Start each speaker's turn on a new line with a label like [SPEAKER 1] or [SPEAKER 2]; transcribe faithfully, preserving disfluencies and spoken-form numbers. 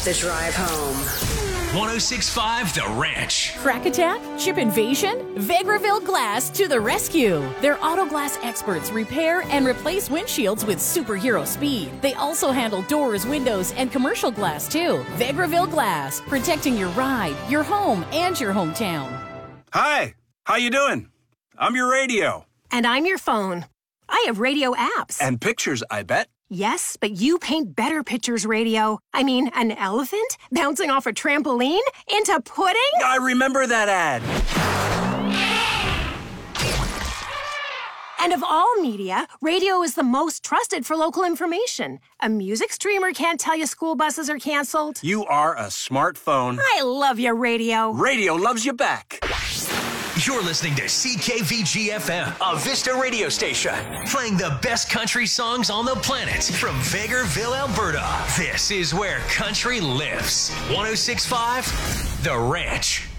[SPEAKER 1] The drive home.
[SPEAKER 2] one oh six point five The Ranch.
[SPEAKER 3] Crack attack? Chip invasion? Vegreville Glass to the rescue. Their auto glass experts repair and replace windshields with superhero speed. They also handle doors, windows, and commercial glass too. Vegreville Glass, protecting your ride, your home, and your hometown.
[SPEAKER 4] Hi, how you doing? I'm your radio.
[SPEAKER 5] And I'm your phone. I have radio apps.
[SPEAKER 4] And pictures, I bet.
[SPEAKER 5] Yes, but you paint better pictures, radio. I mean, an elephant bouncing off a trampoline into pudding?
[SPEAKER 4] I remember that ad.
[SPEAKER 5] And of all media, radio is the most trusted for local information. A music streamer can't tell you school buses are canceled.
[SPEAKER 4] You are a smartphone.
[SPEAKER 5] I love your radio.
[SPEAKER 4] Radio loves you back.
[SPEAKER 2] You're listening to C K V G F M, a Vista radio station, playing the best country songs on the planet from Vegreville, Alberta. This is where country lives. one oh six point five The Ranch.